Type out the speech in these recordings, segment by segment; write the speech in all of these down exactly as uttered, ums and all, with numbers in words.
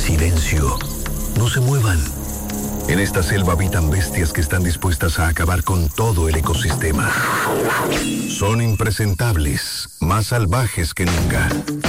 Silencio. No se muevan. En esta selva habitan bestias que están dispuestas a acabar con todo el ecosistema. Son impresentables, más salvajes que nunca.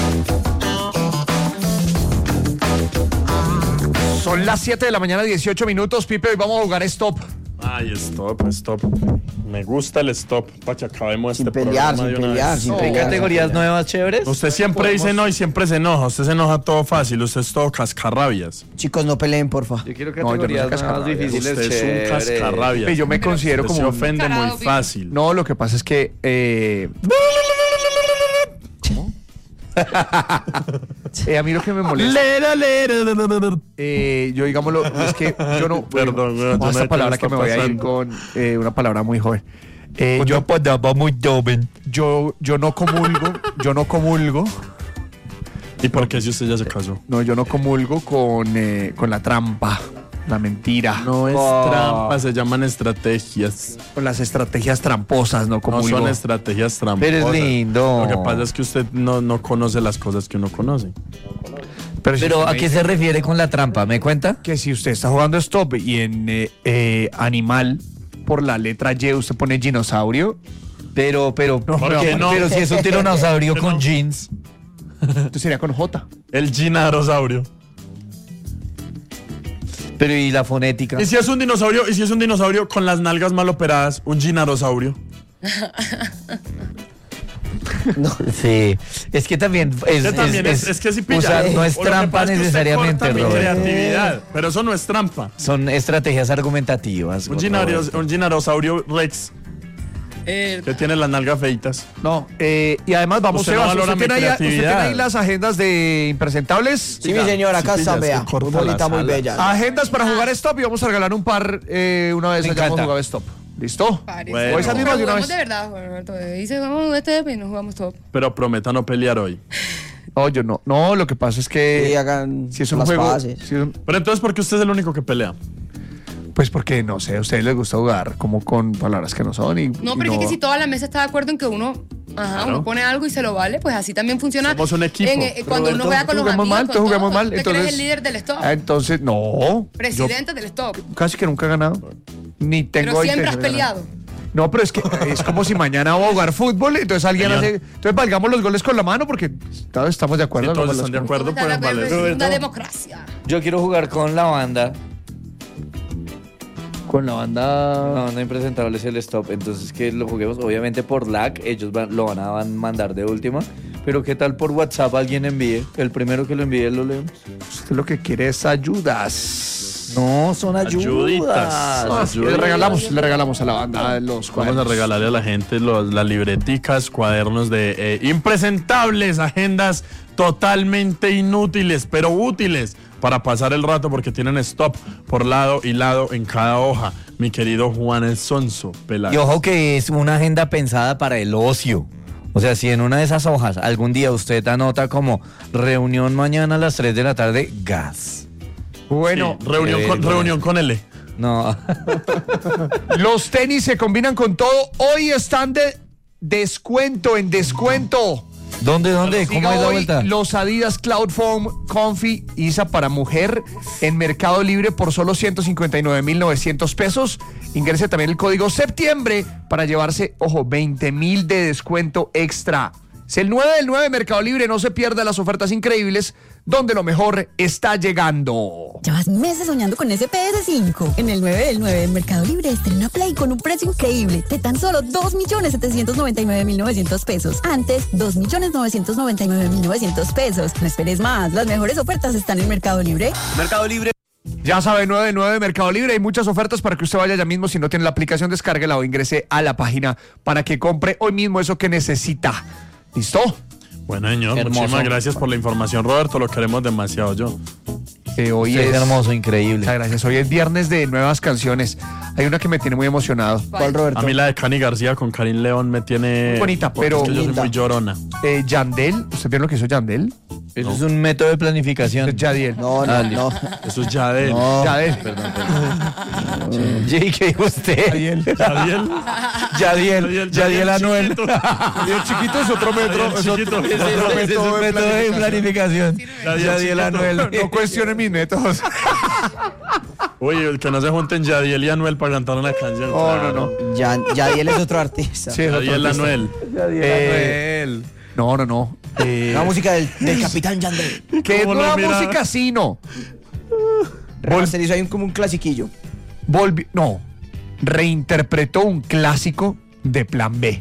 Son las siete de la mañana, dieciocho minutos, Pipe, hoy vamos a jugar Stop. Ay, Stop, Stop. Me gusta el Stop para que acabemos Sin este pelear, programa sin de una pelear, vez. sin ¿Hay pelear. categorías nuevas chéveres? Usted siempre dice no y siempre se enoja. Usted se enoja todo fácil. Usted es todo cascarrabias. Chicos, no peleen, porfa. Yo quiero No, yo no soy categorías más cascarrabias. difíciles, Usted es un chéveres. cascarrabias. Pipe, yo me considero Usted se como... un- ofende muy Carado, Pipe. fácil. No, lo que pasa es que... Eh... eh, a mí lo que me molesta... Eh, yo digámoslo, es que yo no... Perdón, bueno, yo con no esta sé palabra qué que me me voy está a ir pasando. con eh, una palabra muy joven. Eh, yo, palabra muy joven. yo, yo no comulgo, yo no comulgo, ¿Y por qué si usted ya se casó? no, yo no comulgo con, eh, con la trampa, la mentira, No es Oh. trampa, se llaman estrategias. con las estrategias tramposas, no No comulgo. son estrategias tramposas. Pero es lindo. Lo que pasa es que usted no, no conoce las cosas que uno conoce. Pero, si Pero usted ¿a me qué dice se refiere con la trampa? ¿Me cuenta? que si usted está jugando Stop y en eh, eh, animal por la letra Y usted pone dinosaurio, Pero, pero, No, ¿por pero- qué no? pero si es un tiranosaurio con no. jeans. entonces sería con J. El ginarosaurio. Pero ¿y la fonética? ¿Y si es un dinosaurio? ¿Y si es un dinosaurio con las nalgas mal operadas? Un ginarosaurio. Sí, es que también es, Que también es, es que si pilla. usar- no es O lo que trampa pasa es que usted necesariamente, corta mi Robert. creatividad, pero eso no es trampa. Son estrategias argumentativas. Un, ginaros- un ginarosaurio rex Eh, que tiene las nalgas feitas. No, eh, y además vamos, Usted no Sebas, valora ¿usted, mi tiene ahí, usted creatividad. tiene ahí las agendas de impresentables? Sí, mi señora, acá sí, está, pillas, vea. que Muy corta bonita, las muy alas. bella. Agendas para jugar Stop y vamos a regalar un par eh, una vez Me hayamos encanta. jugado Stop. ¿Listo? parece. Bueno. O esas mismas de una Jugamos vez. de verdad, Juan Roberto. Dice, vamos a jugar este y nos jugamos todo. Pero prometa no pelear hoy. No, yo no. No, lo que pasa es que Sí, hagan si es un las juego, paces. si es un- Pero entonces, ¿por qué usted es el único que pelea? pues porque no sé, a ustedes les gusta jugar como con palabras que no son y No, y pero es que si toda la mesa está de acuerdo en que uno, ajá, Claro. uno pone algo y se lo vale, pues así también funciona. Somos un equipo. en, eh, cuando uno Roberto, juega con los jugamos amigos, mal, con todos jugamos todo. mal, Usted entonces que eres el líder del stop, Ah, entonces no, presidente del stop. yo casi que nunca he ganado. Ni tengo Pero siempre has intención de ganar. peleado. No, pero es que es como si mañana vamos a jugar fútbol, entonces alguien Señor. hace. Entonces valgamos los goles con la mano porque todos estamos de Si acuerdo. todos hagamos están de las acuerdo, Están de pueden acuerdo, valer. es una democracia. Yo quiero jugar con la banda. cosas. Con la banda. La banda impresentable es el stop. Entonces que lo juguemos, obviamente por lag, ellos van- lo van a van- mandar de última. Pero qué tal por WhatsApp alguien envíe. El primero que lo envíe lo leemos. Usted lo que quiere es ayudas. No, son ayudas. Ayuditas. Ah, sí, le ayudas. regalamos, le regalamos a la banda los Vamos a cuadernos. regalarle a la gente los- las libreticas, cuadernos de eh, impresentables, agendas totalmente inútiles, pero útiles para pasar el rato porque tienen stop por lado y lado en cada hoja. Mi querido Juan el Sonso Peláez. Y ojo que es una agenda pensada para el ocio. O sea, si en una de esas hojas algún día usted anota como reunión mañana a las tres de la tarde, gas. Bueno, Sí, reunión, qué con, vergüenza. reunión con L. No. los tenis se combinan con todo. Hoy están de descuento, en descuento. ¿Dónde, dónde? ¿Cómo Siga es la hoy vuelta? los Adidas Cloud Foam Comfy Isa para mujer en Mercado Libre por solo ciento cincuenta y nueve mil novecientos pesos. Ingrese también el código septiembre para llevarse, ojo, veinte mil de descuento extra. Es el nueve del nueve de Mercado Libre, no se pierda las ofertas increíbles donde lo mejor está llegando. Llevas meses soñando con ese P S cinco. En el nueve del nueve de Mercado Libre estrena Play con un precio increíble de tan solo dos millones setecientos noventa y nueve mil novecientos pesos. Antes, dos millones novecientos noventa y nueve mil novecientos pesos. No esperes más, las mejores ofertas están en Mercado Libre. Mercado Libre. Ya sabe, nueve del nueve de Mercado Libre. Hay muchas ofertas para que usted vaya ya mismo. Si no tiene la aplicación, descárguela o ingrese a la página para que compre hoy mismo eso que necesita. ¿Listo? Bueno, señor, Hermoso. muchísimas gracias por la información, Roberto. Lo queremos demasiado yo. Eh, hoy Es es hermoso, increíble. Muchas gracias. Hoy es viernes de nuevas canciones. Hay una que me tiene muy emocionado. ¿Cuál, Roberto? A mí la de Cani García con Karim León me tiene... Muy bonita, porque pero- es que yo soy Linda. muy llorona. Eh, Yandel, ¿usted vio lo que hizo Yandel? Eso es un método de planificación. Es Yadiel. No, no, Ah, no. Eso es Yadel. No. Yadiel. Perdón, perdón. Sí, ¿qué dijo usted? Yadiel. Yadiel. Yadiel, Yadiel Anuel. Yadiel chiquito es otro metro. Yadiel Es otro, chiquito. otro Ese es un método de método de planificación. planificación. Yadiel Anuel. No cuestionen mis métodos. Uy, el que no se junten Yadiel y Anuel para cantar una canción. No, no, no. Ya, Yadiel es otro artista. Sí, es otro Yadiel artista. Anuel. Eh, no, no, no. Eh, La música del, del Capitán Yandel. que es ¿Cómo lo nueva mira? música, sí, no. Remasterizó ahí un, como un clasiquillo. Volvió, no. Reinterpretó un clásico de Plan B.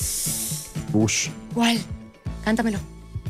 Bush. ¿Cuál? Cántamelo.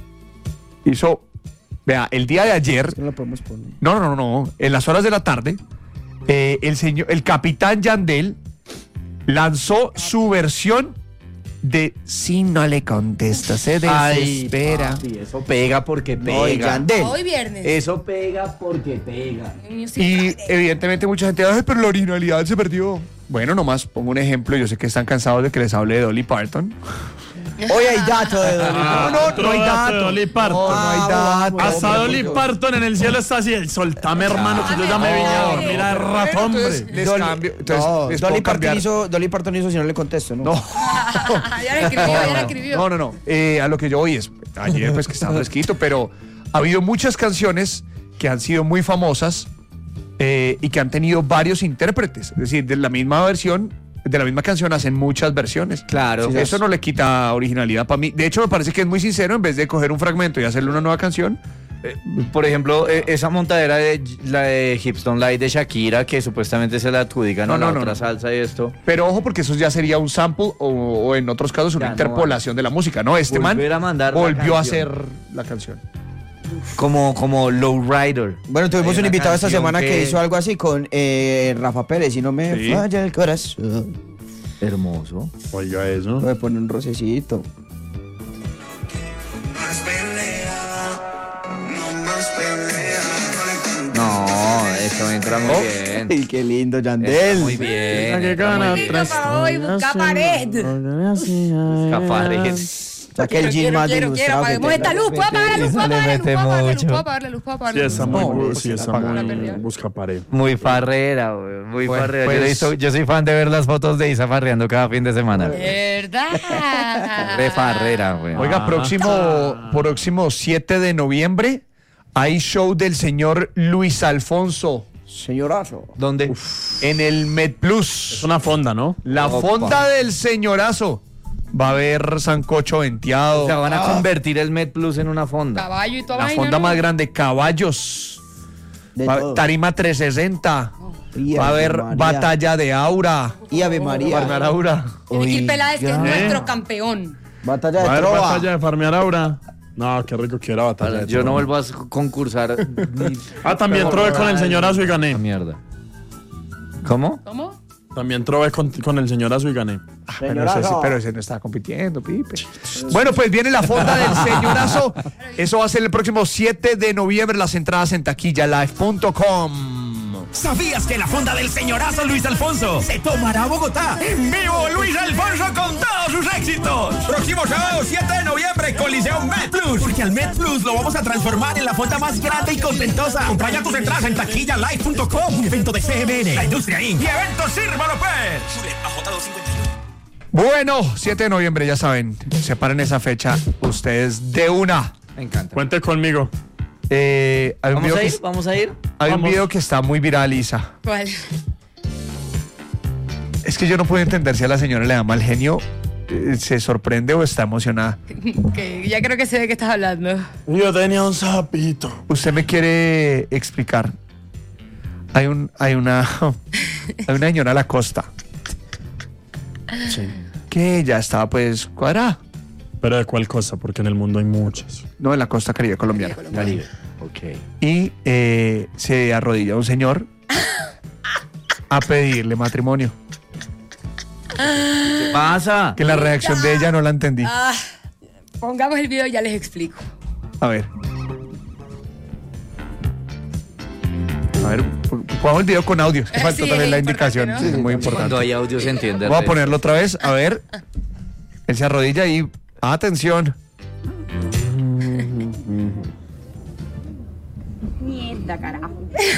Hizo, vea, el día de ayer, No lo podemos poner. no, no, no, no, en las horas de la tarde, eh, el señor, el Capitán Yandel lanzó su versión de Si no le contesta, se desespera. papi, eso pega porque No, y pega. Yandel. Hoy viernes. Eso pega porque pega. Music Y Friday. evidentemente mucha gente, ay, pero la originalidad se perdió. Bueno, nomás pongo un ejemplo, yo sé que están cansados de que les hable de Dolly Parton. Hoy hay dato de Dolly No, no, otro no hay dato de dato. Dolly Parton. No, no hay Ah, dato. bueno, Hasta hombre, Dolly por Dios. Parton en el cielo está así. Soltame, hermano, que yo ya me vine a dormir a rato, hombre. Entonces, les Dolly- cambio. Entonces, no, les Dolly puedo Parton cambiar. hizo, Dolly Parton hizo si no le contesto, ¿no? No. ya la escribió, ya la escribió. No, no, no. Eh, a lo que yo oí es, ayer pues que estaba fresquito, pero ha habido muchas canciones que han sido muy famosas eh, y que han tenido varios intérpretes. Es decir, de la misma versión, de la misma canción hacen muchas versiones. Claro. Sí, eso no le quita originalidad para mí. De hecho, me parece que es muy sincero, en vez de coger un fragmento y hacerle una nueva canción. Por ejemplo, eh, esa montadera de la de Hips Don't Lie de Shakira, que supuestamente se la adjudican No, a la no, no, otra no. salsa y esto. Pero ojo, porque eso ya sería un sample o, o en otros casos una Ya, no interpolación de la música. No, este man Volver a mandar la volvió a canción. hacer la canción. Como, como Lowrider. Bueno, tuvimos Hay un una invitado esta canción semana que... que- hizo algo así con eh, Rafa Pérez y no me Sí. falla el corazón. Hermoso. Oiga eso. Me pone un rocecito. No, eso entra muy bien. Ay, qué lindo, Entra Yandel. muy bien. entra muy bien. Lindo para hoy, busca pared. Caparet. Saca el Quiero, gin quiero, más quiero, ilustrado quiero, que apaguemos tenga. esta luz, puedo apagar la luz, puedo Eso le apagar la luz, mete puedo apagar la luz, mucho. puedo apagar la luz, puedo apagar Sí, la luz. está muy, No, bu- pues sí, la está apagó. muy busca pared. Muy farrera, güey, muy Bueno, farrera. pues- yo, he visto- yo soy fan de ver las fotos de Isa farreando cada fin de semana. ¿Verdad? De farrera, güey. Oiga, Ah. próximo, próximo siete de noviembre hay show del señor Luis Alfonso Señorazo. ¿Dónde? en el Med Es Plus. una fonda, ¿no? La Opa. fonda del señorazo. Va a haber sancocho venteado. O sea, van a convertir el Med Plus en una fonda. Caballo y toda la vaina, fonda ¿no? más grande, caballos. De Va- todo. tarima trescientos sesenta. Y Va a Ave haber María. batalla de aura. Y Ave María. Farmear aura. Tiene que ir Peláez, que es Oiga. nuestro campeón. Batalla Va a de haber trova. batalla de farmear ahora. No, qué rico que era batalla. de Yo no trova. vuelvo a concursar. ni- Ah, también trové con el señorazo y gané. Ah, mierda. ¿Cómo? ¿Cómo? También trové con, con el señorazo y gané. Pero ese, sí- pero ese no está compitiendo, Pipe. Bueno, pues viene la fonda del señorazo. Eso va a ser el próximo siete de noviembre. Las entradas en taquilla live punto com. ¿Sabías que la fonda del señorazo Luis Alfonso se tomará a Bogotá? ¡En vivo Luis Alfonso con todos sus éxitos! Próximo sábado siete de noviembre, Coliseo Med Plus. Porque al Med Plus lo vamos a transformar en la fonda más grande y contentosa. Compra ya tus entradas en taquilla live punto com. Un evento de C M N, la industria inc. Y eventos Sírvalo Pets. A J doscientos cincuenta y uno. Bueno, siete de noviembre, ya saben. Separen esa fecha ustedes de una. Me encanta. Cuente conmigo. Eh, hay un ¿Vamos video a que, ir? ¿Vamos a ir? hay un Vamos. video que está muy viral, Isa. ¿Cuál? Es que yo no puedo entender si a la señora le da mal genio, eh, se sorprende o está emocionada. Que ya creo que sé de qué estás hablando. Yo tenía un sapito. Usted me quiere explicar. Hay un, hay una, hay una señora a la costa Sí. que ya estaba pues cuadrada. Pero de cuál cosa, porque en el mundo hay muchas. No, en la costa caribe colombiana. Caribe. Ok. Y eh, se arrodilla un señor a pedirle matrimonio. ¿Qué pasa? Que la reacción de ella no la entendí. Ah, pongamos el video y ya les explico. A ver. A ver, pongamos el video con audio. Es que Eh, faltó sí, también es la importante, indicación. ¿no? Sí, es muy Cuando importante. hay audio se entiende. Voy a re- ponerlo otra vez. A ver. Él se arrodilla y. Atención. Mierda, carajo.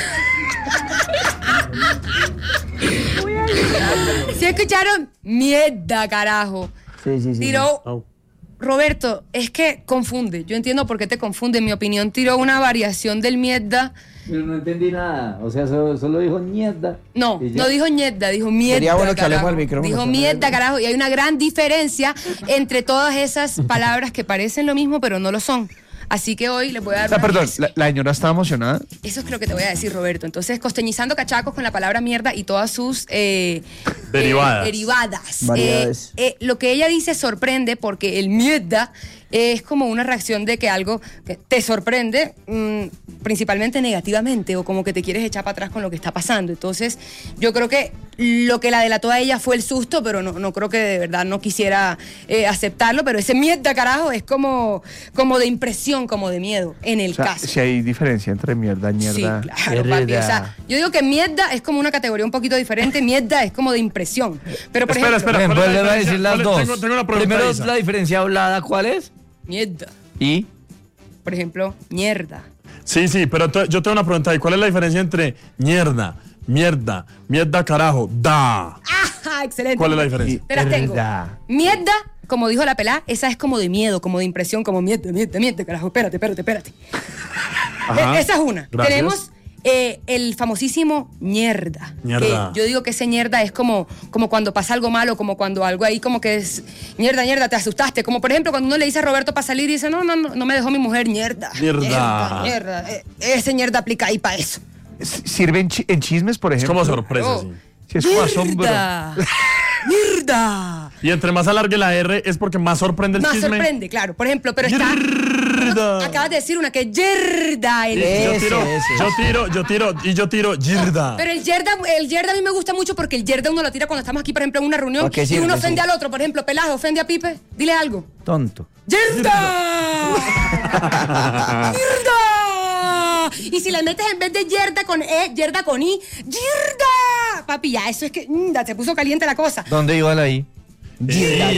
¿Sí escucharon? Mierda, carajo. Sí, sí, sí. Tiró. Au. Roberto, es que confunde. Yo entiendo por qué te confunde. En mi opinión, tiró una variación del mierda. Pero no entendí nada. O sea, solo, solo dijo mierda. No, y ya. no dijo mierda, dijo mierda. Sería bueno que hablemos carajo. al micrófono. Dijo mierda, carajo. Y hay una gran diferencia entre todas esas palabras que parecen lo mismo, pero no lo son. Así que hoy les voy a dar. O sea, una perdón, lección. la, la señora estaba emocionada. Eso es lo que te voy a decir, Roberto. Entonces, costeñizando cachacos con la palabra mierda y todas sus eh, Derivadas. eh, derivadas. Variedades. Eh, eh, lo que ella dice sorprende porque el mierda es como una reacción de que algo que te sorprende, mmm, principalmente negativamente, o como que te quieres echar para atrás con lo que está pasando. Entonces, yo creo que lo que la delató a ella fue el susto, pero no, no creo que de verdad no quisiera eh, aceptarlo. Pero ese mierda, carajo, es como, como de impresión, como de miedo, en el O sea, caso. si hay diferencia entre mierda y mierda. Sí, claro, papi. O sea, yo digo que mierda es como una categoría un poquito diferente. Mierda es como de impresión. Pero, por Espera, ejemplo, espera. Bien, ¿cuál pues es le la voy a diferencia? decir las ¿Cuál es? dos. Tengo- tengo una pregunta, Primero, Isa. la diferencia hablada, ¿cuál es? mierda. Y Por ejemplo, mierda. Sí, sí, pero te- yo tengo una pregunta ahí. ¿Cuál es la diferencia entre mierda, mierda, mierda carajo, da? ¡Ah! Excelente. ¿Cuál es la diferencia? Te las tengo. Mierda. Mierda, como dijo la pelá, esa es como de miedo, como de impresión, como mierda, mierda, mierda, carajo. Espérate, espérate, espérate. Ajá. E- esa es una. Gracias. Tenemos eh, el famosísimo ñerda. Ñerda. Que yo digo que ese ñerda es como, como cuando pasa algo malo, como cuando algo ahí como que es ñerda, ñerda, te asustaste. Como por ejemplo cuando uno le dice a Roberto para salir y dice, no, no, no, no me dejó mi mujer, ñerda. Ñerda. Ñerda, ñerda. Eh, ese ñerda aplica ahí para eso. S- ¿Sirve en, chi- en chismes, por Es ejemplo? como sorpresa, Claro. sí. Si es como asombro. ¡Mierda! ¡Mierda! Y entre más alargue la R es porque más sorprende el Más chisme. sorprende, claro. Por ejemplo, pero está... Yerda. Acabas de decir una que es yerda. El Yo Ese, tiro, ese. yo tiro, yo tiro, y yo tiro yerda. Pero el yerda, el yerda a mí me gusta mucho porque el yerda uno lo tira cuando estamos aquí, por ejemplo, en una reunión ¿Por qué y sirve uno eso? ofende al otro. Por ejemplo, Pelaje ofende a Pipe, dile algo. tonto. ¡Yerda! ¡Yerda! Y si le metes en vez de yerda con E, yerda con I, ¡yerda! Papi, ya, eso es que mm, se puso caliente la cosa. ¿Dónde iba la I? Yerda.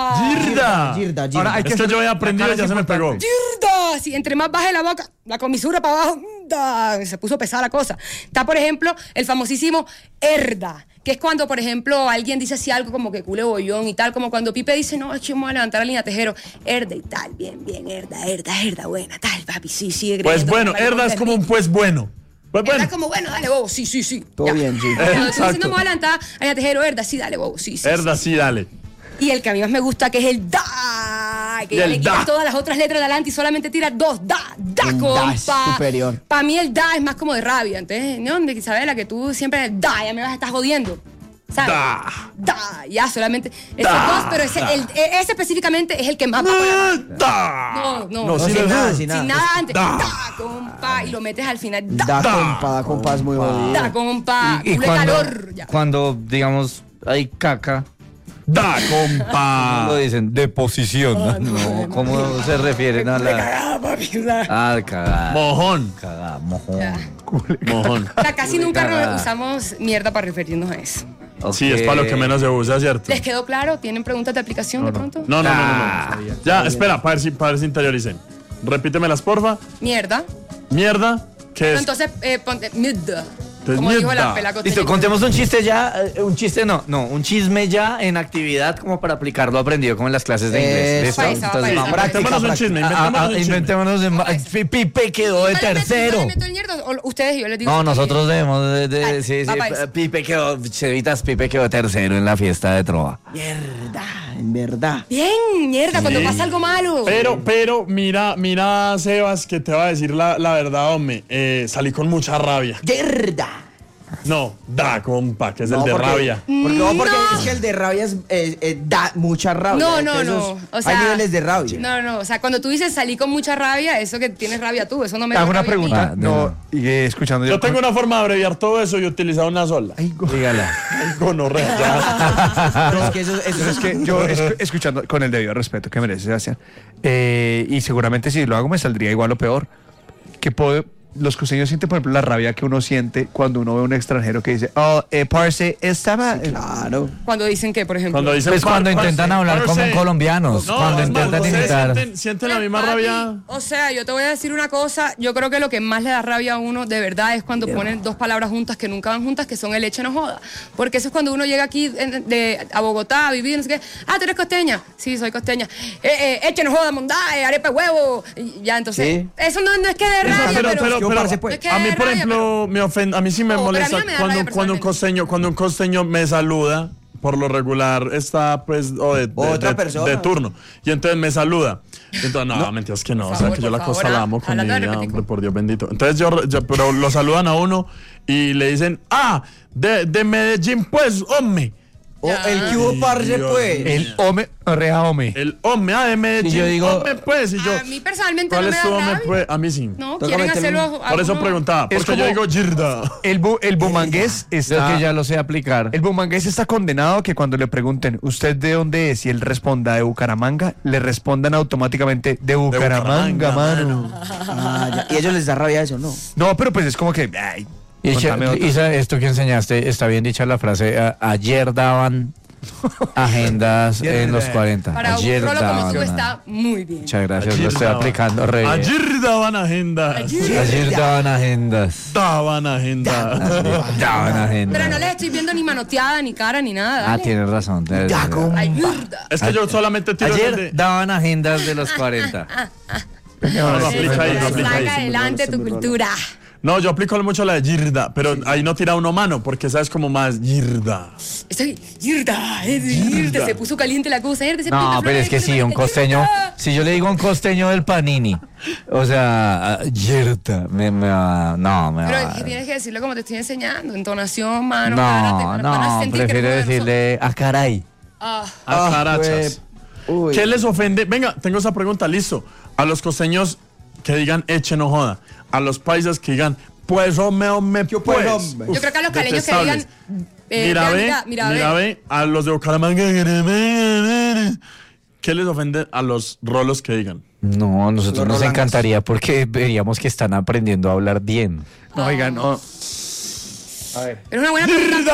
Yerda. Girda, girda. Ahora hay que Es que hacer- yo he aprendido y la cara ya es se me pegó. importante. ¡Yerda! Si entre más baje la boca, la comisura para abajo, ¡da! Se puso pesada la cosa. Está, por ejemplo, el famosísimo herda, que es cuando, por ejemplo, alguien dice así algo como que cule bollón y tal, como cuando Pipe dice, no, es que vamos a levantar la línea tejero, herda y tal, bien, bien, herda, herda, herda, buena, tal, papi, sí, sí. Pues bueno, herda es como un pues bueno. Pues Herda bueno. es como, bueno, dale, bobo, sí, sí, sí. Todo ya. bien, sí. Cuando estoy Exacto. diciendo, vamos a levantar la línea tejero, herda, sí, dale, bobo, sí, sí. Herda, sí, dale. sí. Y el que a mí más me gusta, que es el da, que Y ya el le quitas da. todas las otras letras de adelante y solamente tira dos, da, da, Un compa. da es superior. Para mí el da es más como de rabia. Entonces, ¿no? De Isabela, que tú siempre da, ya me vas a estar jodiendo. ¿Sabes? Da. Da, ya solamente. Esos Da, dos, pero ese, da. el- e- ese específicamente es el que más va con la rabia. Da. No, no, No, no, sin sin el nada, da. sin nada. sin nada antes. Da. Da, compa. Y lo metes al final. Da, Da, Da. compa, da, compa, es muy jodido. da, compa. Y, y Cule cuando, calor. Ya. cuando, digamos, hay caca, Da, compa. lo dicen, deposición. No, ¿cómo se refieren a la...? Cagada, papi, o sea, Ah, cagada. Mojón. Cagada, mojón. ya. Mojón. O sea, casi nunca Cagada. usamos mierda para referirnos a eso. Sí, es para lo que menos se usa, ¿cierto? ¿Les quedó claro? ¿Tienen preguntas de aplicación de pronto? No, no, no, no, no. Ya, espera, para ver si, para ver si interioricen. Repítemelas, porfa. Mierda. Mierda, ¿qué es? Entonces, eh, ponte mierda. Entonces, Como dijo mierda. la pela Listo, contemos un chiste ya, eh, un chiste no, no, un chisme ya en actividad como para aplicar lo aprendido como en las clases de inglés. ¿Listo? Eso. Pa' esa, pa' Entonces, esa. vamos. Práctica, Inventémonos un práctica. chisme, Ah, ah, inventémonos un chisme. inventémonos de ma- Pi- Pipe quedó de tercero. ¿Yo le meto el mierda o ustedes y yo les digo? No, nosotros debemos de, de- Ay, sí, sí, va pa' eso. Pipe quedó, Chevitas, Pipe quedó tercero en la fiesta de Trova. Mierda, en verdad. Bien, mierda, cuando pasa algo malo. Pero, pero, mira, mira, Sebas, que te va a decir la, la verdad, hombre. Eh, salí con mucha rabia. Mierda. No, da, compa, que es el No, de porque- rabia. Porque, no, porque No. es que el de rabia es, eh, eh, da mucha rabia. No, no, Entonces, no. O sea, hay niveles de rabia. No, no, o sea, cuando tú dices salí con mucha rabia, eso que tienes rabia tú, eso no me Te da hago una rabia a mí. pregunta. Ah, no, no. y eh, escuchando Yo tengo una forma de abreviar todo eso y utilizar una sola. Ay, go- Dígala. Ay, gonorrea, ya. Pero es que eso, eso Pero es que yo escu- escuchando con el debido respeto que merece Sebastián, eh, y seguramente si lo hago me saldría igual o peor, que puedo, los costeños sienten, por ejemplo, la rabia que uno siente cuando uno ve a un extranjero que dice, oh, eh, parce, estaba... Sí, claro. Cuando dicen que, por ejemplo. Cuando dicen Pues cuando parce, intentan hablar parce. como colombianos, No, cuando es más, intentan ¿ustedes imitar. Sienten, sienten la misma Papi, rabia. O sea, yo te voy a decir una cosa. Yo creo que lo que más le da rabia a uno de verdad es cuando ponen dos palabras juntas que nunca van juntas, que son el eche no joda. Porque eso es cuando uno llega aquí en- de, a Bogotá a vivir, no sé qué. Ah, ¿tú eres costeña? Sí, soy costeña. Eh, eh, eche no joda, mondá, eh, arepa de huevo. Y ya, entonces. Sí. Eso no, no es que de Eso, rabia, pero, pero. pero, Yo, pero, parce, pues. Es que a mí, de por rabia, ejemplo, me ofende, a mí sí me No, pero a mí molesta no me da cuando, rabia cuando un personalmente. costeño, cuando un costeño me saluda, por lo regular está pues o de, de- Otra de- persona. de turno, y entonces me saluda. Y entonces, no, mentiras que no, Por o sea favor, que yo por la cosa favor, la ah, amo con mi hablando de vida, repetico. hombre, por Dios bendito. Entonces yo, yo- pero lo saludan a uno y le dicen, ah, de, de Medellín pues, hombre. O el que hubo, parce, Dios pues. El home, orrea home. El hombre, ah, de Medellín, Y yo digo- hombre pues, y yo, A mí personalmente ¿cuál no me es da tu hombre rabia. pues? A mí sí. No, Toca quieren meterle un- hacerlo. a Por eso uno- preguntaba, Es porque yo como- digo Girda. El, bu- el bumangués Creo está... que ya lo sé aplicar. El bumangués está condenado a que cuando le pregunten, ¿usted de dónde es? Y él responda de Bucaramanga, le respondan automáticamente de Bucaramanga, Bucaramanga, mano. Ah, ya. Y a ellos les da rabia eso, ¿no? No, pero pues es como que, ay, Y contame otro. Isa, esto que enseñaste, está bien dicha la frase. a- ayer daban agendas en los cuarenta. Para un Ayer rolo como daban. tú está muy bien. Muchas gracias, Ayer lo estoy daban. aplicando re bien. Ayer daban agendas. Ayer daban agendas. Daban agendas. Daban agendas. Pero no les estoy viendo ni manoteada, ni cara, ni nada. Ah, dale. tienes razón. de- de- Ay, mierda. Es que yo solamente tiro Ayer de... daban agendas de los cuarenta. No, no aplica ahí, no aplica ahí. Saca adelante tu cultura. No, yo aplico mucho la de Girda, pero ahí no tira uno mano, porque sabes como más Girda. Estoy Yirda, es Yirda, se puso caliente la cosa. Yirda, se pinta No, pero flores, es que Yirda, sí, un Yirda. costeño. Si yo le digo a un costeño del Panini, o sea, yerta, me, me va. No, me Pero va. es que tienes que decirlo como te estoy enseñando. Entonación, mano. No, párate, van a no, sentir que prefiero eres uno de decirle a caray. nosotros. Ah, A Ah, carachas. Uy. ¿Qué les ofende? Venga, tengo esa pregunta, listo. A los costeños que digan eche no joda. A los paisas que digan pues hombre, hombre, Yo, pues. pues, hombre. Uf, Yo creo que a los caleños que detestables. digan, eh, mira, mira, ve, mira, mira, mira, ve. ve. A los de Bucaramanga. ¿Qué les ofende a los rolos que digan? No, a nosotros Los nos rolangos. encantaría porque veríamos que están aprendiendo a hablar bien. No, oiga, no. Pero una buena pregunta.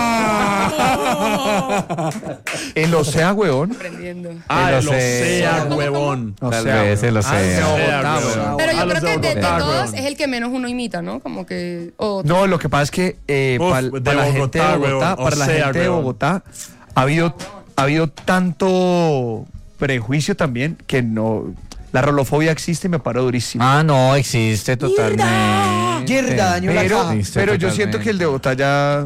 El Ocea, huevón. Aprendiendo. Ah, El el Ocea. Ocea, huevón. O Tal sea, vez el ah, Ocea. de Bogotá, Ocea, huevón. Pero A yo los creo de que de, de Bogotá, todos weón. es el que menos uno imita, ¿no? Como que. o- No, lo que pasa es que eh, Uf, pal- de para la gente de Bogotá, Bogotá, huevón. para la Ocea, gente de huevón. Bogotá, ha habido, ha habido tanto prejuicio también que no. La rolofobia existe y me paró durísimo. Ah, no, existe totalmente. Yerda, dañó la pero caja. Existe pero yo siento totalmente. que el de Bogotá ya.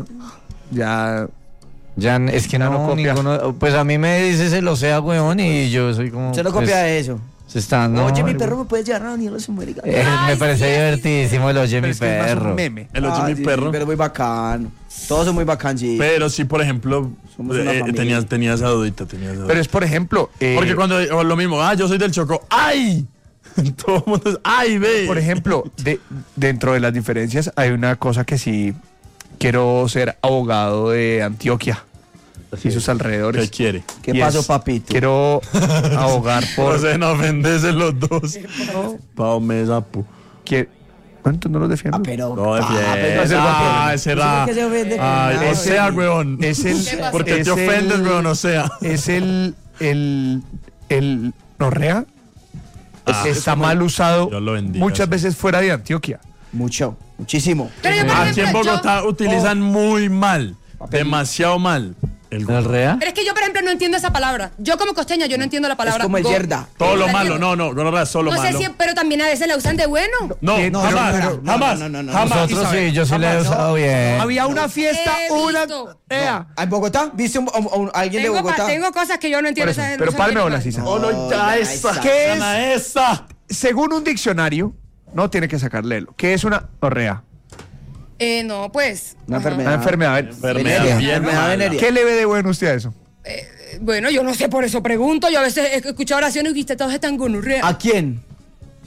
Ya. Ya n- es que Ya no, no copia. ninguno. Pues a mí me dices el Ocea, weón, y yo soy como. Se lo pues, copia de eso. Se está, no, Oye, mi el- perro, ¿me puedes llevar a Daniel se muere? Eh, me parece divertidísimo el oye pero mi es que es más un perro. meme. El oye Ah, mi sí, perro. Pero muy bacán. Todos son muy bacán, sí. Pero sí, por ejemplo, Somos una eh, familia. tenías, tenías esa dudita, tenías esa Pero dudita. es, por ejemplo. eh, Porque cuando o lo mismo, ah, yo soy del Chocó, ¡ay! Todo el mundo es, ¡ay, ve! Por ejemplo, de, dentro de las diferencias hay una cosa que sí quiero ser abogado de Antioquia y sus alrededores. ¿Qué quiere? ¿Qué Y pasó, es- papito? Quiero abogar por. No se no ofenderse los dos. Pao mesa, pu. que, bueno, tú no los defiendes. Ah, pero. No ah, defiende. pero- es el Ah, vampiro. ese era. ¿Por qué se ofende? Ay, Ah, o sea, huevón. Es el. ¿Qué pasó? ¿Por qué es te ofendes, el- huevón? O sea. Es el. El. El. Norrea. Ah, está eso mal me- usado Dios lo bendiga, muchas sí. veces fuera de Antioquia. Mucho, muchísimo. Pero yo, por Aquí en ejemplo, yo- Bogotá utilizan muy mal, demasiado mal. El ¿El rea? Pero es que yo, por ejemplo, no entiendo esa palabra. Yo como costeña, yo no entiendo la palabra. Es como el go. yerda. Todo lo la malo, entiendo. no, no, gonorrea, solo No sé malo. si, pero también a veces la usan de bueno. No, Eh, no, jamás, pero- no, jamás, no, no, no, jamás. Nosotros sí, yo sí le he usado bien. Había una fiesta, He una. visto. Ea. ¿En Bogotá? ¿Viste un- un- un- alguien Tengo, de pa- Bogotá? tengo cosas que yo no Por entiendo. eso, esa- no pero sé palme qué o la pasa. sisa. Oh, no, Oh, ya ya esa. esa. ¿Qué es? Gana esa. Según un diccionario, no tiene que sacarle lo. ¿Qué es una orrea? Eh, no, pues. Una ajá. Una enfermedad. enfermedad. Enfermedad Venerea, bien enfermedad mala. venerea. ¿Qué le ve de bueno usted a eso? Bueno, yo no sé, por eso pregunto. Yo a veces he escuchado oraciones y usted todos están gonorrea. ¿A quién?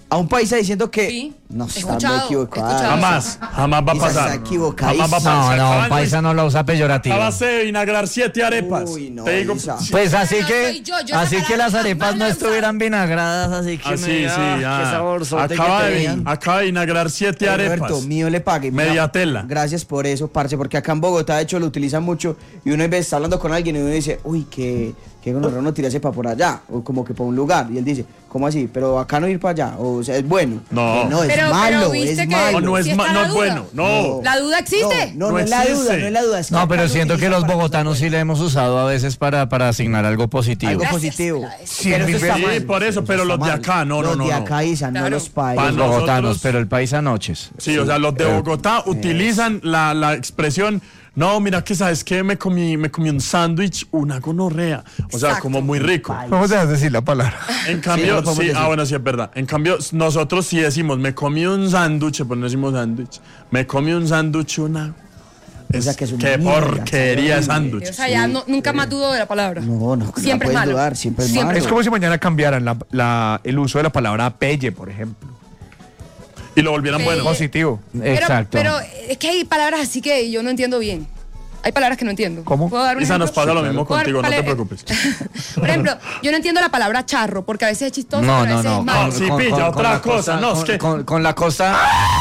a un paisa diciendo que Sí, no he está escuchado, muy he equivocado. escuchado. Jamás, jamás va a Isa pasar. está equivocadísima. Jamás va a pasar. No, no, Acaban un paisa de- no lo usa peyorativo. Acabas de vinagrar siete arepas. Uy, no, Te digo, Isa. Pues así No, que, soy yo, yo esa así que palabra las arepas jamás no la he estuvieran vinagradas, así que Ah, me sí, diga, sí, ah, ya. qué saborzote Acaba, que de, tenían. acaba de vinagrar siete arepas. Roberto, mío le pague. Mira, Media tela. Gracias por eso, parce, porque acá en Bogotá, de hecho, lo utilizan mucho y uno a veces está hablando con alguien y uno dice, uy, que, que gonorrea no tirase para por allá, o como que para un lugar, y él dice, ¿cómo así? Pero acá no ir para allá, o sea, es bueno. No. Que no, es Pero- pero malo, viste es que- malo. No, no es, Sí ma- está no la es duda. bueno. No. ¿La duda existe? No, no, No no es la existe. duda, no es la duda. es que No, acá pero lo siento que utilizan los para bogotanos cosas sí le hemos usado a veces para, para asignar algo positivo. Algo Gracias, positivo. gracias. Sí, Pero mi eso está Sí, mal. por eso, pero está los de mal. acá, no, no, Los no, de no. acá, Isa, no Claro. los Pa' Los países. no- bogotanos, nosotros- pero el paisa noches. Sí, o sea, los de Bogotá utilizan la, la expresión, no, mira que sabes que me comí, me comí un sándwich, una gonorrea. O sea, Exacto. como muy rico. Vamos a dejar de decir la palabra. En no cambio, lo sí, podemos decir. ah, bueno, sí es verdad. En cambio, nosotros sí decimos, me comí un sándwich, pues no decimos sándwich. Me comí un sándwich, una. O sea, que es una qué mierda, porquería de sabe horrible. sándwich. O sea, ya no- nunca más dudo de la palabra. No, no, que Siempre no es puedes malo. dudar, siempre es Siempre malo. Es como si mañana cambiaran la- la- el uso de la palabra pelle, por ejemplo. Y lo volvieran bueno. Pelle. Positivo. Pero, Exacto. pero es que hay palabras así que yo no entiendo bien. Hay palabras que no entiendo. ¿Cómo? ¿Puedo dar un Isa, nos ejemplo? pasa lo mismo ¿Puedo dar- contigo, no te vale, preocupes. Por ejemplo, yo no entiendo la palabra charro porque a veces es chistoso, No, pero a no, veces no. es malo. Ah, sí, pilla, otra la cosa, no, es con, que- con- con la costa.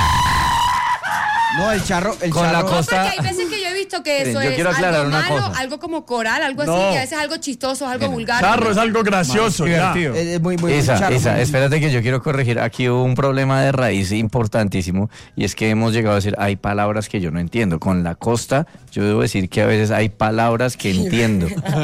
No, el charro, el Con la charro. No, costa- porque hay veces que yo he visto que Miren, eso yo es quiero aclarar algo una malo, cosa. algo como coral, algo No. así, y a veces algo chistoso, algo vulgar. Charro es algo gracioso, ya. Divertido. Es es muy, muy Isa, charro, Isa, muy- espérate que yo quiero corregir. Aquí hubo un problema de raíz importantísimo y es que hemos llegado a decir, hay palabras que yo no entiendo. Con la costa, yo debo decir que a veces hay palabras que entiendo.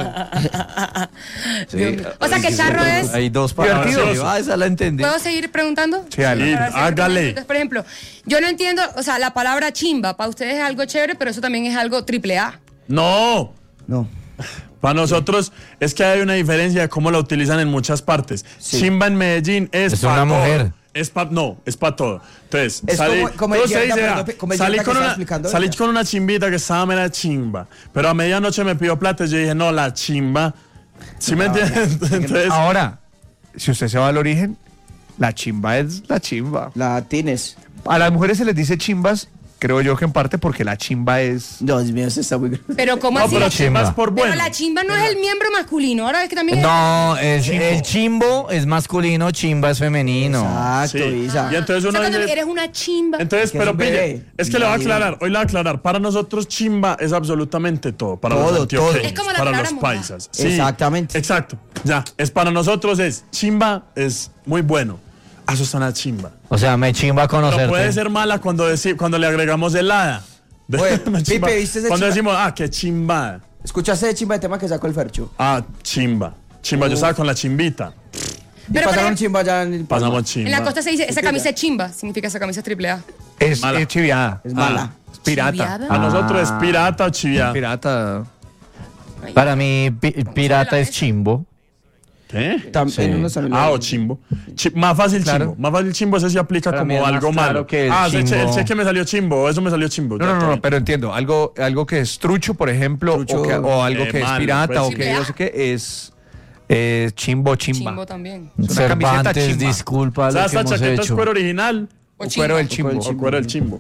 Sí. Dios mío. O sea, que charro es- Hay dos palabras. Divertido. que yo, Ah, esa la entendí. ¿Puedo seguir preguntando? Sí, dale. Sí, Para seguir hágale. preguntando. Entonces, por ejemplo, yo no entiendo, o sea, la palabra chimba, para ustedes es algo chévere, pero eso también es algo triple A. No. No. Para nosotros es que hay una diferencia de cómo la utilizan en muchas partes. Chimba en Medellín es, Es pa' una todo. mujer. Es pa, no, es para todo. Entonces, Es salí, como- como el todo se Yerda, dice, perdón, ah, como el salí, Yerda que con estaba una, explicando salí ella. con una chimbita que estaba mera chimba. Pero a medianoche me pidió plata y yo dije, no, la chimba. ¿Sí me entiendes? Entonces, Ahora, si usted se va al origen, la chimba es la chimba. La tienes. A las mujeres se les dice chimbas, creo yo que en parte porque la chimba es... Dios mío, eso está muy grave. Pero ¿cómo no, así? pero La chimba es por Pero bueno. la chimba no es el miembro masculino, ahora es que también es- No, es, el chimbo es masculino, chimba es femenino. Exacto, Sí. Isa. Y entonces O uno sea, cuando dice, eres una chimba. entonces, Que es pero un pille, bebé. es que le voy a Imagínate. aclarar, hoy le voy a aclarar, para nosotros chimba es absolutamente todo, para los Todo, antioqueños, todo. Es como la para palabra los monda. paisas. Exactamente. Exacto, ya, es para nosotros es, chimba es muy bueno, ah, eso es una chimba. O sea, me chimba Pero conocerte. puede ser mala cuando, deci- cuando le agregamos helada. De- Oye, me chimba. Pipe, ¿viste ese Cuando chimba? decimos, ah, qué chimba, ¿Escuchaste de chimba de tema que sacó el Fercho? ah, chimba, chimba, yo estaba con la chimbita, Y Pero, pasaron pero- chimba allá en el pasamos chimba. En la costa se dice, esa camisa es chimba, significa esa camisa es triple A. Es, Mala. es chiviada. Es mala. Es pirata. ¿Chiviada? A nosotros es pirata o chiviada. Pirata. Para mí, pi- pirata es chimbo. ¿Qué? Tam- Sí. en unos también Ah, lo- o chimbo. Chi- más fácil Claro. chimbo. Más fácil chimbo, ese sí aplica Para mí como es más algo claro malo. que el Ah, ese che- el chimbo. cheque me salió chimbo, eso me salió chimbo. No, ya no, está no, bien. pero entiendo. Algo, algo que es trucho, por ejemplo, Trucho, o, que- o algo eh, que es malo, pirata, pues. o que yo sé qué es eh, chimbo, chimba. Chimbo también. Es una camiseta Cervantes, chimba. disculpa O sea, lo que esta hemos chaqueta es hecho. cuero original O O chimba. cuero del chimbo. o cuero del chimbo.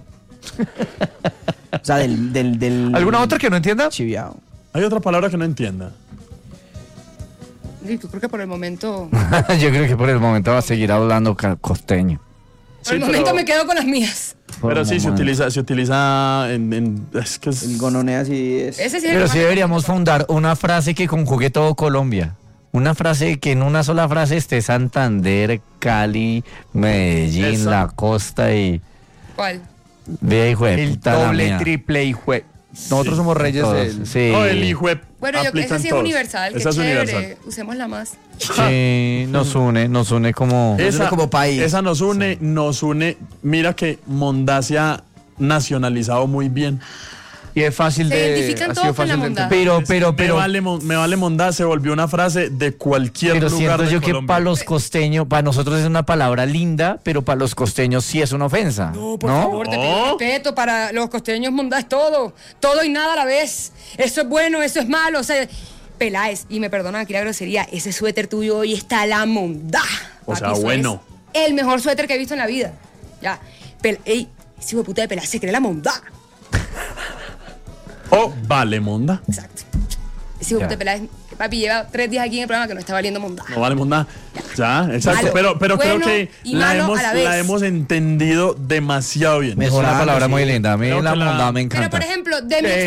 O sea, del, del, del ¿Alguna otra que no entienda? chiviao. Hay otra palabra que no entienda. Sí, yo creo que por el momento. Yo creo que por el momento va a seguir hablando ca- costeño. Por el Sí, momento pero- me quedo con las mías. Por Pero el sí, se momento. utiliza, se utiliza en, en- es que es- El gononea sí es. Ese sí es el Pero que sí más- deberíamos fundar una frase que conjugue todo Colombia. Una frase que en una sola frase esté Santander, Cali, Medellín, Esa. la costa y... ¿Cuál? Ve, hijo de El puta la doble, mía. triple y jue. Nosotros somos reyes Todos, del... sí. No, el hijo de- Bueno, yo, aplica esa en sí es todos. universal. Que Esa es chévere. universal. Usémosla más. Sí, nos une, nos une como... Nos une como país. Esa nos une, nos une. Mira que Mondá se ha nacionalizado muy bien. Y es fácil Se de... identifican ha todos sido con la fácil de mondá. entender. Pero, pero, me, pero... vale, Mon- me vale Mondá se volvió una frase de cualquier Pero lugar siento de yo que Colombia. para los costeños, para nosotros es una palabra linda, pero para los costeños sí es una ofensa. No, Por favor, te pido Oh. respeto. Para los costeños, mondá es todo. Todo y nada a la vez. Eso es bueno, eso es malo. O sea, Peláez, y me perdonan aquí la grosería, ese suéter tuyo hoy está a la mondá. O sea, Papi, eso bueno. es el mejor suéter que he visto en la vida. Ya. Pel ey, ese hijo de puta de Pelá se cree la mondá. Oh, vale, monda. Exacto. Ese hijo de puta de Pelá, papi, lleva tres días aquí en el programa que no está valiendo mondá. No vale monda. Ya, exacto. Malo. Pero, pero Bueno creo que y la malo hemos, a la vez. la hemos entendido demasiado bien. Es una palabra muy linda. A mí Creo la que la- mondad me Pero, encanta. por ejemplo, de mi...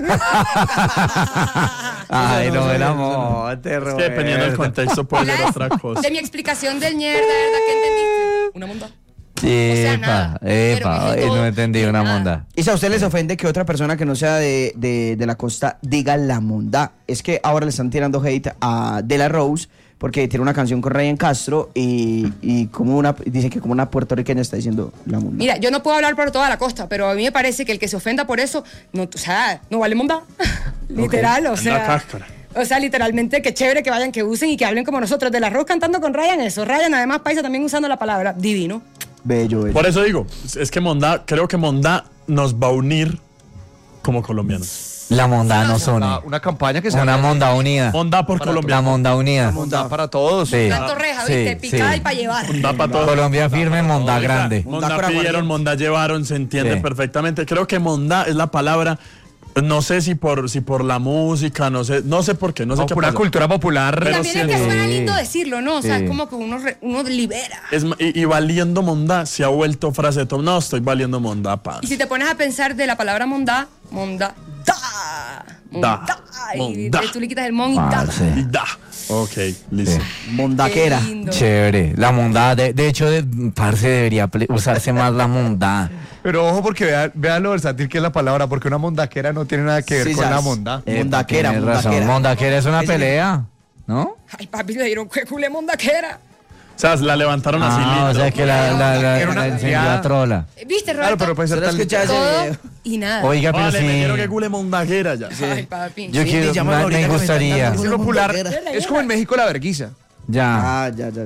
Ay, no, el amor, te Es que dependiendo del contexto puede ser otra cosa. De mi explicación del ñerda, ¿verdad que entendiste? Una mondá. Epa, nada. epa, Pero ay, todo no entendí una nada. monda. ¿Y si a usted les ofende que otra persona que no sea de, de, de la costa diga la mondá? Es que ahora le están tirando hate a De La Rose porque tiene una canción con Ryan Castro y, y como una, dicen que como una puertorriqueña está diciendo la mondá. Mira, yo no puedo hablar por toda la costa, pero a mí me parece que el que se ofenda por eso, no, o sea, no vale mondá. Literal, o Anda sea. cáscara. O sea, literalmente, qué chévere que vayan, que usen y que hablen como nosotros. De La Rose cantando con Ryan eso. Ryan, además, paisa también usando la palabra divino. Bello, bello. Por eso digo, es que monda, creo que monda nos va a unir como colombianos. La monda nos une. Una, una campaña que se Una llama monda unida. Monda por La colombiano. monda unida. Mondá para todos. Sí. Una torreja, sí, ¿viste? Picada sí. y para llevar. Monda para todos. Colombia firme, monda Oiga, grande. Monda Mondá con pidieron, aguardiente. monda llevaron, se entiende Sí. perfectamente. Creo que monda es la palabra, no sé si por si por la música, no sé, no sé por qué, no sé O qué por una pasa. cultura popular. Pero También es que sí. suena lindo decirlo, ¿no? O sea, Sí. es como que uno, re- uno libera. Es ma- y, y valiendo monda se ha vuelto frase de todo. No, estoy valiendo monda, pa. Y si te pones a pensar de la palabra mondá, mondá, da. Da. Y Mondá. tú le quitas el mon y da. Parce. Y da. Ok, listo. Mondaquera. Qué lindo. Chévere. La monda, de, de hecho, de, parce, debería ple- usarse más la monda. Pero ojo porque vean, vean lo versátil que es la palabra, porque una mondaquera no tiene nada que ver Sí, con sabes. la monda. Eh, Mondaquera, tienes razón. mondaquera. Mondaquera es una Ese- pelea, ¿no? Ay, papi, le dieron que culé mondaquera. O sea, la levantaron así Ah, o lindo. sea que la, la, la, Era una- la encendió ya. a trola. ¿Viste, Roberto? Claro, pero puede ser Solo tan escuchaba ese Todo video. y nada. Oiga, pero Vale, me dijeron que sí. cule mondajera ya. Ay, papi. Yo Sí, quiero, llámame me, ahorita me que me están gustaría. dando Es una popular. mondaquera. Es como en México la verguiza. Ya. Ah, ya, ya.